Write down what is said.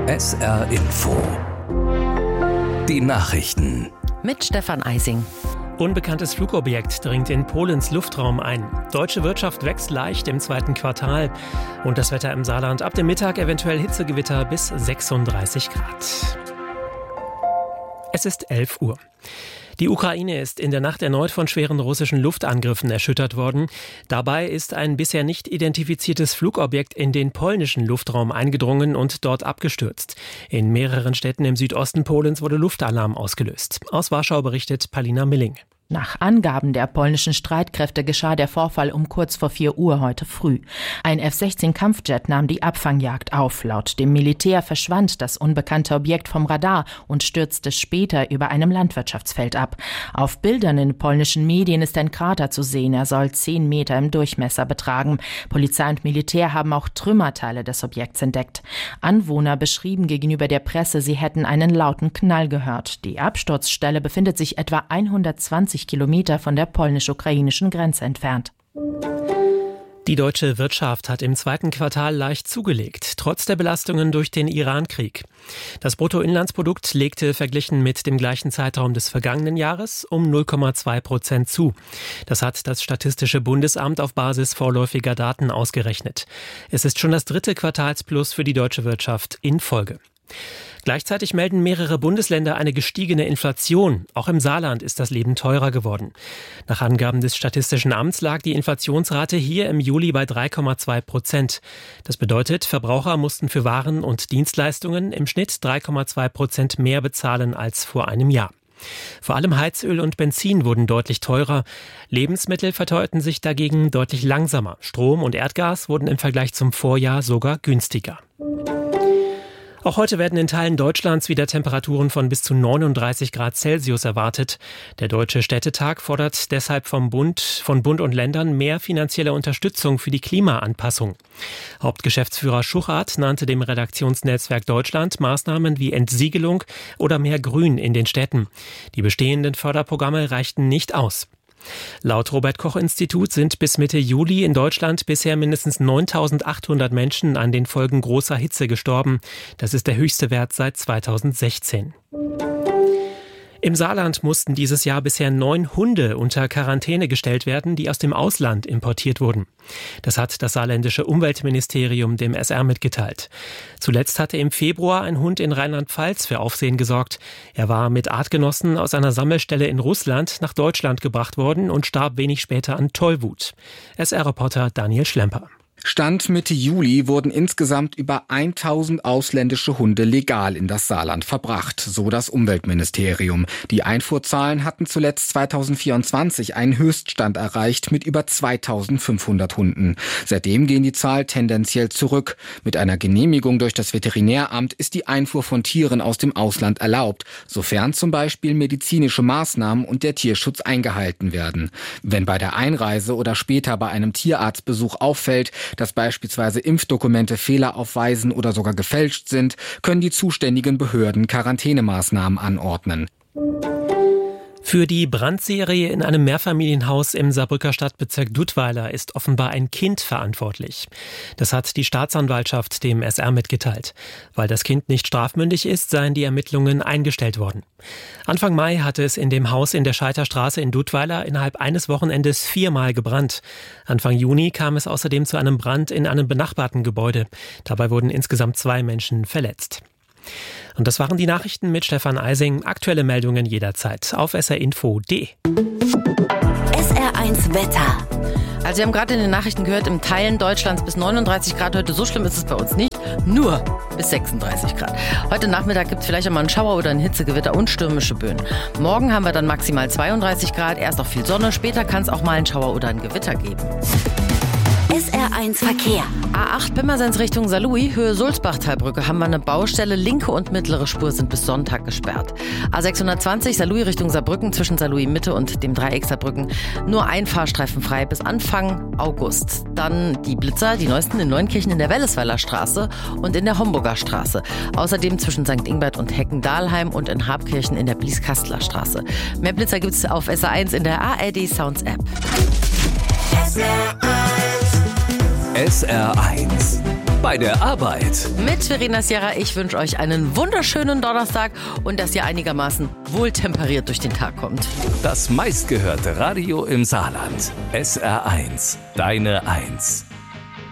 SR Info. Die Nachrichten. Mit Stefan Eising. Unbekanntes Flugobjekt dringt in Polens Luftraum ein. Deutsche Wirtschaft wächst leicht im zweiten Quartal. Und das Wetter im Saarland ab dem Mittag eventuell Hitzegewitter bis 36 Grad. Es ist 11 Uhr. Die Ukraine ist in der Nacht erneut von schweren russischen Luftangriffen erschüttert worden. Dabei ist ein bisher nicht identifiziertes Flugobjekt in den polnischen Luftraum eingedrungen und dort abgestürzt. In mehreren Städten im Südosten Polens wurde Luftalarm ausgelöst. Aus Warschau berichtet Palina Milling. Nach Angaben der polnischen Streitkräfte geschah der Vorfall um kurz vor 4 Uhr heute früh. Ein F-16-Kampfjet nahm die Abfangjagd auf. Laut dem Militär verschwand das unbekannte Objekt vom Radar und stürzte später über einem Landwirtschaftsfeld ab. Auf Bildern in polnischen Medien ist ein Krater zu sehen. Er soll 10 Meter im Durchmesser betragen. Polizei und Militär haben auch Trümmerteile des Objekts entdeckt. Anwohner beschrieben gegenüber der Presse, sie hätten einen lauten Knall gehört. Die Absturzstelle befindet sich etwa 120 Kilometer von der polnisch-ukrainischen Grenze entfernt. Die deutsche Wirtschaft hat im zweiten Quartal leicht zugelegt, trotz der Belastungen durch den Iran-Krieg. Das Bruttoinlandsprodukt legte verglichen mit dem gleichen Zeitraum des vergangenen Jahres um 0,2% zu. Das hat das Statistische Bundesamt auf Basis vorläufiger Daten ausgerechnet. Es ist schon das dritte Quartalsplus für die deutsche Wirtschaft in Folge. Gleichzeitig melden mehrere Bundesländer eine gestiegene Inflation. Auch im Saarland ist das Leben teurer geworden. Nach Angaben des Statistischen Amts lag die Inflationsrate hier im Juli bei 3,2%. Das bedeutet, Verbraucher mussten für Waren und Dienstleistungen im Schnitt 3,2% mehr bezahlen als vor einem Jahr. Vor allem Heizöl und Benzin wurden deutlich teurer. Lebensmittel verteuerten sich dagegen deutlich langsamer. Strom und Erdgas wurden im Vergleich zum Vorjahr sogar günstiger. Auch heute werden in Teilen Deutschlands wieder Temperaturen von bis zu 39 Grad Celsius erwartet. Der Deutsche Städtetag fordert deshalb von Bund und Ländern mehr finanzielle Unterstützung für die Klimaanpassung. Hauptgeschäftsführer Schuchart nannte dem Redaktionsnetzwerk Deutschland Maßnahmen wie Entsiegelung oder mehr Grün in den Städten. Die bestehenden Förderprogramme reichten nicht aus. Laut Robert-Koch-Institut sind bis Mitte Juli in Deutschland bisher mindestens 9.800 Menschen an den Folgen großer Hitze gestorben. Das ist der höchste Wert seit 2016. Im Saarland mussten dieses Jahr bisher 9 Hunde unter Quarantäne gestellt werden, die aus dem Ausland importiert wurden. Das hat das saarländische Umweltministerium dem SR mitgeteilt. Zuletzt hatte im Februar ein Hund in Rheinland-Pfalz für Aufsehen gesorgt. Er war mit Artgenossen aus einer Sammelstelle in Russland nach Deutschland gebracht worden und starb wenig später an Tollwut. SR-Reporter Daniel Schlemper. Stand Mitte Juli wurden insgesamt über 1000 ausländische Hunde legal in das Saarland verbracht, so das Umweltministerium. Die Einfuhrzahlen hatten zuletzt 2024 einen Höchststand erreicht mit über 2500 Hunden. Seitdem gehen die Zahl tendenziell zurück. Mit einer Genehmigung durch das Veterinäramt ist die Einfuhr von Tieren aus dem Ausland erlaubt, sofern zum Beispiel medizinische Maßnahmen und der Tierschutz eingehalten werden. Wenn bei der Einreise oder später bei einem Tierarztbesuch auffällt, dass beispielsweise Impfdokumente Fehler aufweisen oder sogar gefälscht sind, können die zuständigen Behörden Quarantänemaßnahmen anordnen. Für die Brandserie in einem Mehrfamilienhaus im Saarbrücker Stadtbezirk Duttweiler ist offenbar ein Kind verantwortlich. Das hat die Staatsanwaltschaft dem SR mitgeteilt. Weil das Kind nicht strafmündig ist, seien die Ermittlungen eingestellt worden. Anfang Mai hatte es in dem Haus in der Scheiterstraße in Duttweiler innerhalb eines Wochenendes 4-mal gebrannt. Anfang Juni kam es außerdem zu einem Brand in einem benachbarten Gebäude. Dabei wurden insgesamt 2 Menschen verletzt. Und das waren die Nachrichten mit Stefan Eising. Aktuelle Meldungen jederzeit auf srinfo.de. SR1 Wetter. Also wir haben gerade in den Nachrichten gehört, im Teilen Deutschlands bis 39 Grad. Heute so schlimm ist es bei uns nicht, nur bis 36 Grad. Heute Nachmittag gibt es vielleicht einmal einen Schauer oder ein Hitzegewitter und stürmische Böen. Morgen haben wir dann maximal 32 Grad, erst auch viel Sonne, später kann es auch mal einen Schauer oder ein Gewitter geben. SR1 Verkehr. A8 Pirmasens Richtung Saarlouis, Höhe Sulzbachtalbrücke, haben wir eine Baustelle. Linke und mittlere Spur sind bis Sonntag gesperrt. A620 Saarlouis Richtung Saarbrücken, zwischen Saarlouis Mitte und dem Dreieck Saarbrücken. Nur ein Fahrstreifen frei bis Anfang August. Dann die Blitzer, die neuesten in Neunkirchen in der Wellesweiler Straße und in der Homburger Straße. Außerdem zwischen St. Ingbert und Heckendahlheim und in Habkirchen in der Blieskastler Straße. Mehr Blitzer gibt's auf SR1 in der ARD Sounds App. SR1 bei der Arbeit. Mit Verena Sierra, ich wünsche euch einen wunderschönen Donnerstag und dass ihr einigermaßen wohltemperiert durch den Tag kommt. Das meistgehörte Radio im Saarland. SR1, deine 1.